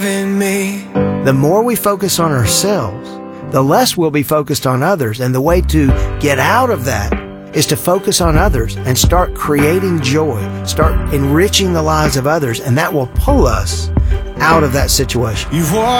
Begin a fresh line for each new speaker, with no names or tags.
in me.
The more we focus on ourselves, the less we'll be focused on others. And the way to get out of that is to focus on others and start creating joy, start enriching the lives of others, and that will pull us out of that situation.
You've